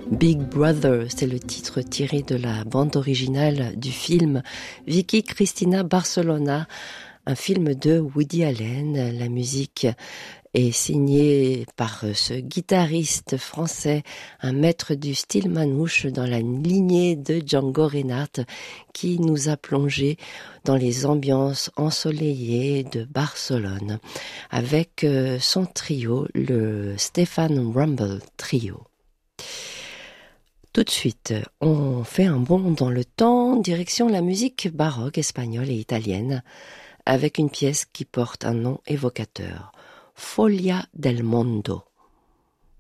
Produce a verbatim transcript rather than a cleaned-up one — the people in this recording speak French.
Big Brother, c'est le titre tiré de la bande originale du film Vicky Cristina Barcelona, un film de Woody Allen. La musique est signée par ce guitariste français, un maître du style manouche dans la lignée de Django Reinhardt, qui nous a plongé dans les ambiances ensoleillées de Barcelone avec son trio, le Stefan Rumble Trio. Tout de suite, on fait un bond dans le temps, direction la musique baroque espagnole et italienne, avec une pièce qui porte un nom évocateur, Folia del Mondo.